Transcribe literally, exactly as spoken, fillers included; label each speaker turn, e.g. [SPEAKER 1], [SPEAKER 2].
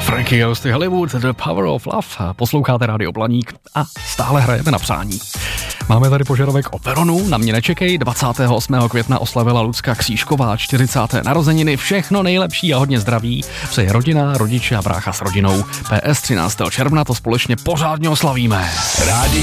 [SPEAKER 1] Frankie Ghosty, Hollywood, The Power of Love. Posloucháte Rádio Blaník a stále hrajeme na přání. Máme tady požadavek o Veronu, na mě nečekej. dvacátého osmého května oslavila Lucka Křížková čtyřicáté narozeniny. Všechno nejlepší a hodně zdraví. Přeje rodina, rodiče a brácha s rodinou. P S třináctého června to společně pořádně oslavíme. Rádi